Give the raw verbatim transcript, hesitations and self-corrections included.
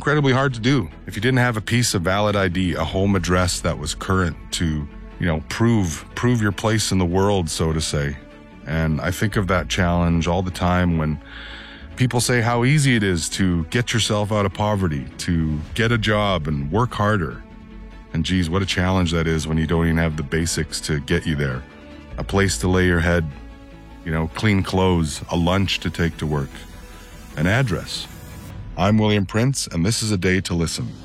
incredibly hard to do. If you didn't have a piece of valid I D, a home address that was current to, you know, prove prove your place in the world, so to say. And I think of that challenge all the time when people say how easy it is to get yourself out of poverty, to get a job and work harder. And geez, what a challenge that is when you don't even have the basics to get you there. A place to lay your head, you know, clean clothes, a lunch to take to work, an address. I'm William Prince, and this is A Day to Listen.